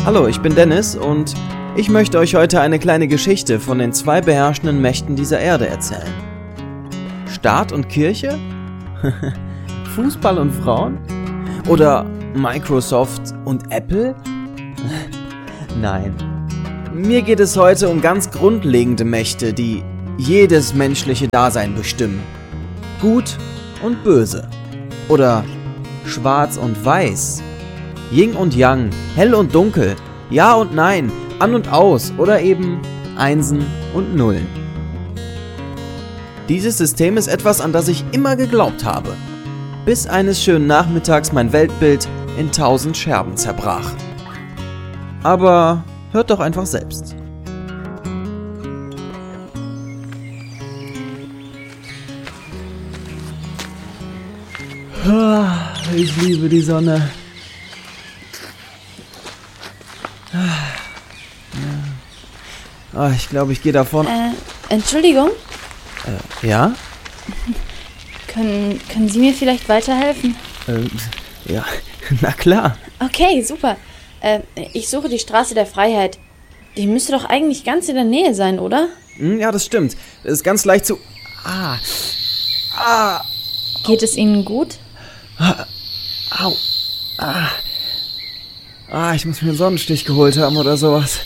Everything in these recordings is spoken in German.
Hallo, ich bin Dennis und ich möchte euch heute eine kleine Geschichte von den 2 beherrschenden Mächten dieser Erde erzählen. Staat und Kirche? Fußball und Frauen? Oder Microsoft und Apple? Nein. Mir geht es heute um ganz grundlegende Mächte, die jedes menschliche Dasein bestimmen. Gut und Böse. Oder Schwarz und Weiß. Yin und Yang, hell und dunkel, ja und nein, an und aus oder eben Einsen und Nullen. Dieses System ist etwas, an das ich immer geglaubt habe, bis eines schönen Nachmittags mein Weltbild in 1000 Scherben zerbrach. Aber hört doch einfach selbst. Ich liebe die Sonne. Ich glaube, ich gehe davon. Entschuldigung? Ja? Können Sie mir vielleicht weiterhelfen? Ja, na klar. Okay, super. Ich suche die Straße der Freiheit. Die müsste doch eigentlich ganz in der Nähe sein, oder? Ja, das stimmt. Das ist ganz leicht zu... Geht es Ihnen gut? Au. Ich muss mir einen Sonnenstich geholt haben oder sowas.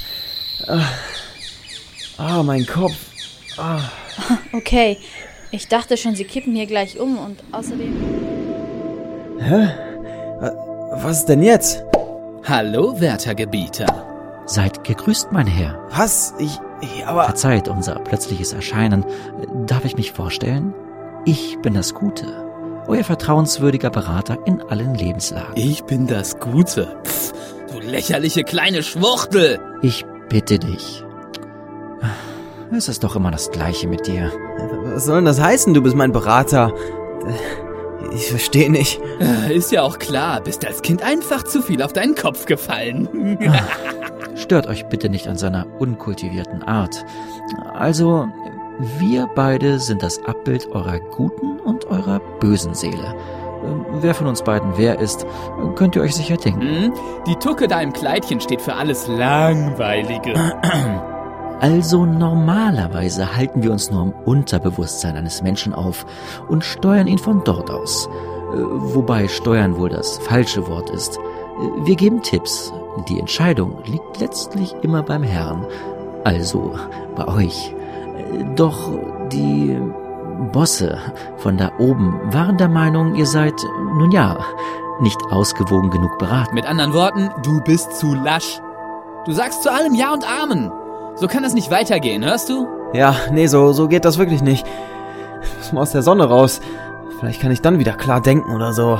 Mein Kopf. Okay. Ich dachte schon, Sie kippen hier gleich um und außerdem... Hä? Was ist denn jetzt? Hallo, werter Gebieter. Seid gegrüßt, mein Herr. Was? Aber... Verzeiht unser plötzliches Erscheinen. Darf ich mich vorstellen? Ich bin das Gute. Euer vertrauenswürdiger Berater in allen Lebenslagen. Ich bin das Gute. Pff, du lächerliche kleine Schwuchtel. Ich bitte dich. Es ist doch immer das Gleiche mit dir. Was soll denn das heißen, du bist mein Berater? Ich verstehe nicht. Ist ja auch klar, bist als Kind einfach zu viel auf deinen Kopf gefallen. Stört euch bitte nicht an seiner unkultivierten Art. Also, wir beide sind das Abbild eurer guten und eurer bösen Seele. Wer von uns beiden wer ist, könnt ihr euch sicher denken. Die Tucke da im Kleidchen steht für alles Langweilige. Also normalerweise halten wir uns nur im Unterbewusstsein eines Menschen auf und steuern ihn von dort aus. Wobei steuern wohl das falsche Wort ist. Wir geben Tipps. Die Entscheidung liegt letztlich immer beim Herrn. Also bei euch. Doch die Bosse von da oben waren der Meinung, ihr seid, nun ja, nicht ausgewogen genug beraten. Mit anderen Worten, du bist zu lasch. Du sagst zu allem Ja und Amen. So kann das nicht weitergehen, hörst du? Ja, nee, so geht das wirklich nicht. Ich muss mal aus der Sonne raus. Vielleicht kann ich dann wieder klar denken oder so.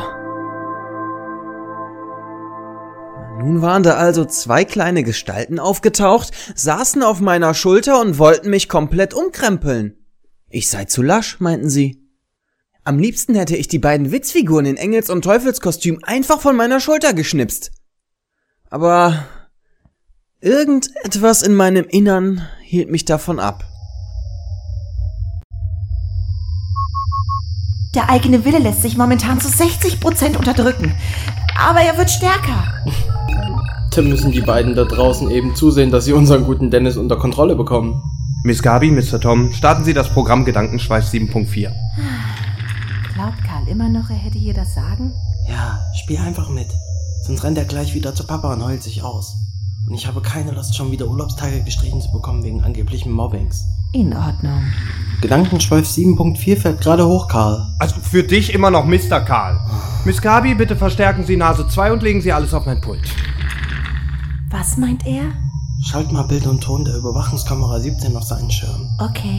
Nun waren da also 2 kleine Gestalten aufgetaucht, saßen auf meiner Schulter und wollten mich komplett umkrempeln. Ich sei zu lasch, meinten sie. Am liebsten hätte ich die beiden Witzfiguren in Engels- und Teufelskostüm einfach von meiner Schulter geschnipst. Aber irgendetwas in meinem Innern hielt mich davon ab. Der eigene Wille lässt sich momentan zu 60% unterdrücken. Aber er wird stärker. Dann müssen die beiden da draußen eben zusehen, dass sie unseren guten Dennis unter Kontrolle bekommen. Miss Gabi, Mr. Tom, starten Sie das Programm Gedankenschweif 7.4. Glaubt Karl immer noch, er hätte hier das Sagen? Ja, spiel einfach mit. Sonst rennt er gleich wieder zu Papa und heult sich aus. Und ich habe keine Lust, schon wieder Urlaubstage gestrichen zu bekommen wegen angeblichen Mobbings. In Ordnung. Gedankenschweif 7.4 fährt gerade hoch, Karl. Also für dich immer noch Mr. Karl. Miss Gabi, bitte verstärken Sie Nase 2 und legen Sie alles auf mein Pult. Was meint er? Schalt mal Bild und Ton der Überwachungskamera 17 auf seinen Schirm. Okay.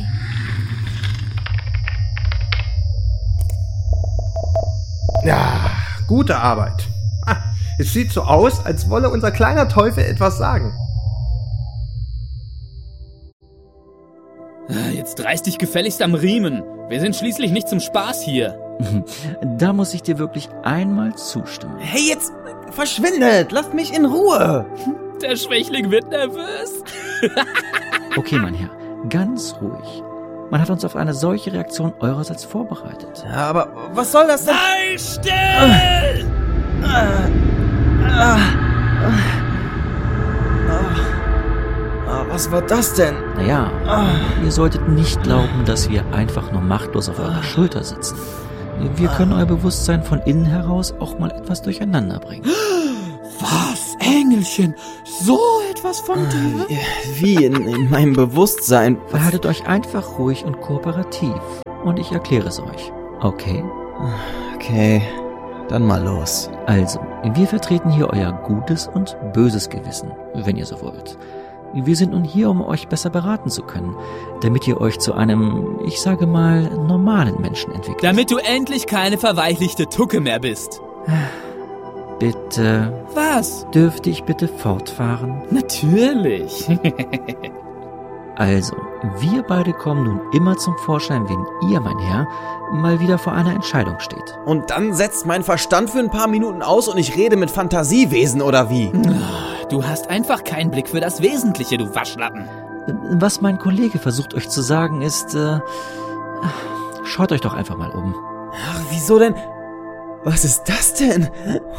Ja, gute Arbeit. Es sieht so aus, als wolle unser kleiner Teufel etwas sagen. Jetzt reiß dich gefälligst am Riemen. Wir sind schließlich nicht zum Spaß hier. Da muss ich dir wirklich einmal zustimmen. Hey, jetzt verschwindet! Lasst mich in Ruhe! Der Schwächling wird nervös. Okay, mein Herr, ganz ruhig. Man hat uns auf eine solche Reaktion eurerseits vorbereitet. Ja, aber was soll das denn? Sei still! Was war das denn? Naja, ihr solltet nicht glauben, dass wir einfach nur machtlos auf eurer Schulter sitzen. Wir können euer Bewusstsein von innen heraus auch mal etwas durcheinander bringen. Was, Engelchen? So etwas von dir? Wie in meinem Bewusstsein? Verhaltet euch einfach ruhig und kooperativ. Und ich erkläre es euch. Okay? Okay, dann mal los. Also, wir vertreten hier euer gutes und böses Gewissen, wenn ihr so wollt. Wir sind nun hier, um euch besser beraten zu können, damit ihr euch zu einem, ich sage mal, normalen Menschen entwickelt. Damit du endlich keine verweichlichte Tucke mehr bist. Bitte. Was? Dürfte ich bitte fortfahren? Natürlich. Also, wir beide kommen nun immer zum Vorschein, wenn ihr, mein Herr, mal wieder vor einer Entscheidung steht. Und dann setzt mein Verstand für ein paar Minuten aus und ich rede mit Fantasiewesen, oder wie? Du hast einfach keinen Blick für das Wesentliche, du Waschlappen. Was mein Kollege versucht euch zu sagen ist, schaut euch doch einfach mal um. Ach, wieso denn? Was ist das denn?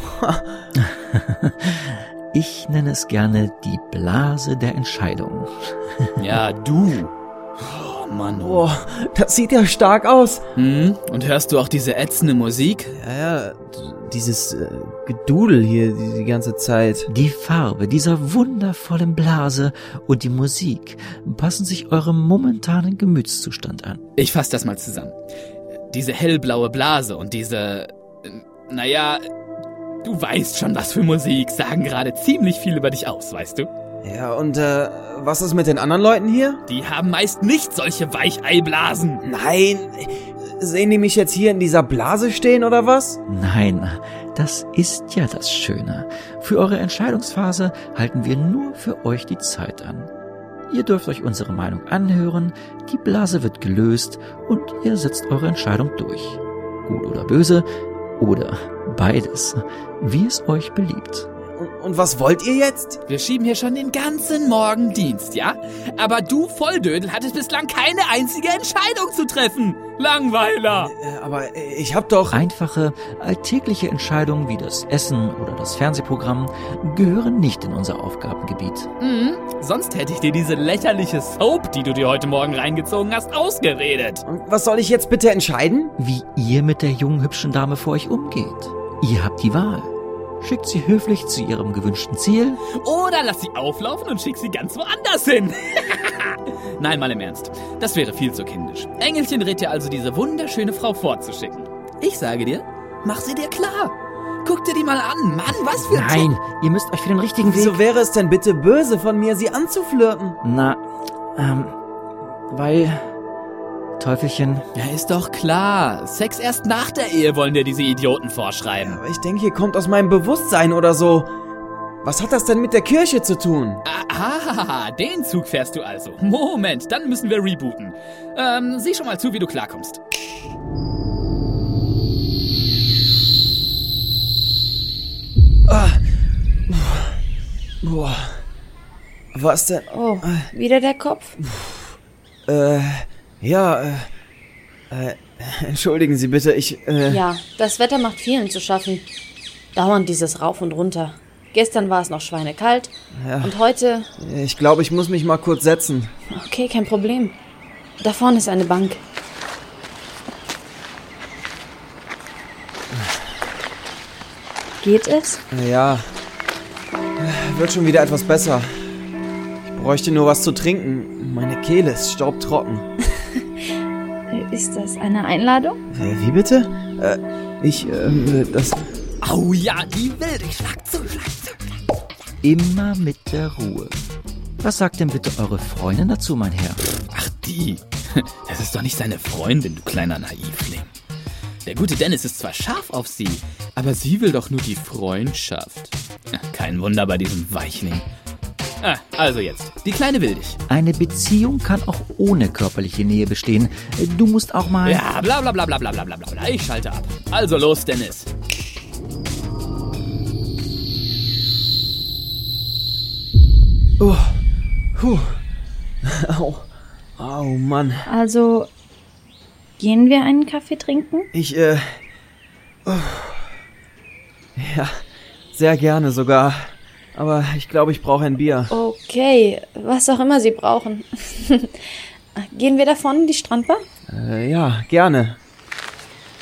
Ich nenne es gerne die Blase der Entscheidung. Ja, du. Oh, Mann. Boah, das sieht ja stark aus. Und hörst du auch diese ätzende Musik? Ja, dieses Gedudel hier die ganze Zeit. Die Farbe dieser wundervollen Blase und die Musik passen sich eurem momentanen Gemütszustand an. Ich fass das mal zusammen. Diese hellblaue Blase und diese... Naja, du weißt schon, was für Musik sagen gerade ziemlich viel über dich aus, weißt du? Ja, und was ist mit den anderen Leuten hier? Die haben meist nicht solche Weicheiblasen. Nein, sehen die mich jetzt hier in dieser Blase stehen oder was? Nein, das ist ja das Schöne. Für eure Entscheidungsphase halten wir nur für euch die Zeit an. Ihr dürft euch unsere Meinung anhören, die Blase wird gelöst und ihr setzt eure Entscheidung durch. Gut oder böse oder beides, wie es euch beliebt. Und was wollt ihr jetzt? Wir schieben hier schon den ganzen Morgen Dienst, ja? Aber du Volldödel hattest bislang keine einzige Entscheidung zu treffen. Langweiler! Aber ich hab doch... Einfache, alltägliche Entscheidungen wie das Essen oder das Fernsehprogramm gehören nicht in unser Aufgabengebiet. Sonst hätte ich dir diese lächerliche Soap, die du dir heute Morgen reingezogen hast, ausgeredet. Und was soll ich jetzt bitte entscheiden? Wie ihr mit der jungen, hübschen Dame vor euch umgeht. Ihr habt die Wahl. Schickt sie höflich zu ihrem gewünschten Ziel. Oder lass sie auflaufen und schick sie ganz woanders hin. Nein, mal im Ernst. Das wäre viel zu kindisch. Engelchen rät dir also, diese wunderschöne Frau fortzuschicken. Ich sage dir, mach sie dir klar. Guck dir die mal an. Mann, was für ein... Nein, ihr müsst euch für den richtigen Weg... Wieso wäre es denn bitte böse von mir, sie anzuflirten? Na, weil... Teufelchen... Ja, ist doch klar. Sex erst nach der Ehe wollen dir diese Idioten vorschreiben. Aber ich denke, hier kommt aus meinem Bewusstsein oder so. Was hat das denn mit der Kirche zu tun? Ah, den Zug fährst du also. Moment, dann müssen wir rebooten. Sieh schon mal zu, wie du klarkommst. Boah. Was denn? Oh, wieder der Kopf? Ja, entschuldigen Sie bitte, Ja, das Wetter macht vielen zu schaffen. Dauernd dieses Rauf und Runter. Gestern war es noch schweinekalt. Ja. Und heute... Ich glaube, ich muss mich mal kurz setzen. Okay, kein Problem. Da vorne ist eine Bank. Geht es? Ja, wird schon wieder etwas besser. Ich bräuchte nur was zu trinken. Meine Kehle ist staubtrocken. Ist das eine Einladung? Wie bitte? Das... Au ja, die Wilde. Schlag zu. Immer mit der Ruhe. Was sagt denn bitte eure Freundin dazu, mein Herr? Ach, die. Das ist doch nicht seine Freundin, du kleiner Naivling. Der gute Dennis ist zwar scharf auf sie, aber sie will doch nur die Freundschaft. Kein Wunder bei diesem Weichling. Also jetzt, die kleine Wildig. Eine Beziehung kann auch ohne körperliche Nähe bestehen. Du musst auch mal... Ja, bla bla bla bla bla bla bla bla. Ich schalte ab. Also los, Dennis. Oh, Mann. Also, gehen wir einen Kaffee trinken? Ja, sehr gerne sogar. Aber ich glaube, ich brauche ein Bier. Okay, was auch immer Sie brauchen. Gehen wir davon, die Strandbar? Ja, gerne.